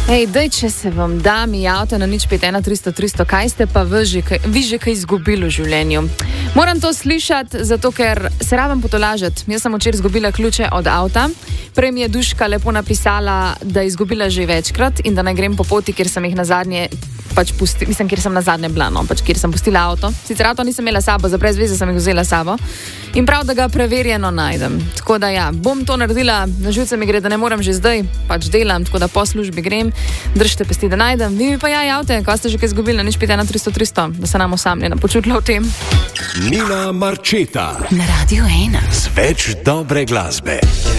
Hej, daj, če se vam da mi avto na 051 300 300, kaj ste pa vi že kaj izgubili v življenju? Moram to slišati, zato ker se rabim potolažiti. Jaz sem včeraj izgubila ključe od avta. Prej mi je Duška lepo napisala, da je izgubila že večkrat in da naj grem po poti, kjer sem jih nazadnje kjer sem nazadnje bila, kjer sem pustila avto. Sicer avto nisem imela sabo, za brez veze sem jih vzela sabo. In prav, da ga preverjeno najdem. Tako da ja, bom to naredila, na živce mi gre, da ne moram že zdaj, pač delam, tako da po službi grem, držite pesti, da najdem. Vi mi pa avte, ko ste že kaj izgubili na 051 300 300, da se nam osamljena počutila v tem. Nina Marčeta na Radio 1 z več dobre glasbe.